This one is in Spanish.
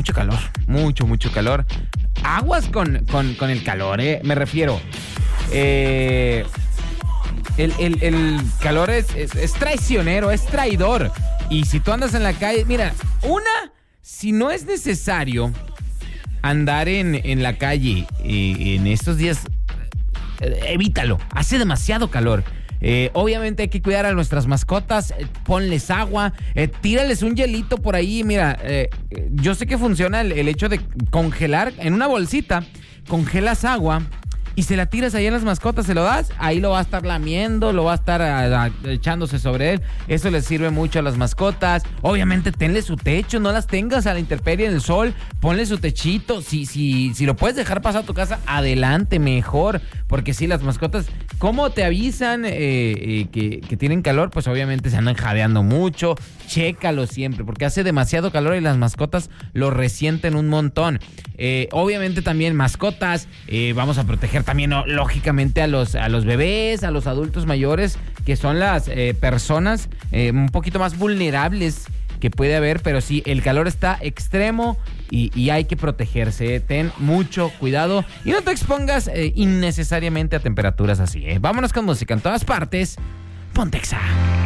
mucho calor, mucho calor. Aguas con el calor, me refiero. El calor es traicionero, es traidor. Y si tú andas en la calle, mira, si no es necesario andar en la calle en estos días, evítalo, hace demasiado calor. Obviamente hay que cuidar a nuestras mascotas, ponles agua, tírales un hielito por ahí. Mira, yo sé que funciona el hecho de congelar en una bolsita, congelas agua y se la tiras ahí a las mascotas, se lo das, ahí lo va a estar lamiendo, lo va a estar echándose sobre él. Eso les sirve mucho a las mascotas. Obviamente tenle su techo, no las tengas a la intemperie en el sol, ponle su techito. Si lo puedes dejar pasar a tu casa, adelante, mejor, porque si las mascotas, ¿cómo te avisan que tienen calor? Pues obviamente se andan jadeando mucho. Chécalo siempre, porque hace demasiado calor y las mascotas lo resienten un montón. Obviamente también mascotas, vamos a proteger también, lógicamente, a los bebés, a los adultos mayores, que son las personas un poquito más vulnerables que puede haber, pero sí, el calor está extremo y hay que protegerse. Ten mucho cuidado y no te expongas innecesariamente a temperaturas así. Vámonos con música en todas partes. Ponte Exa.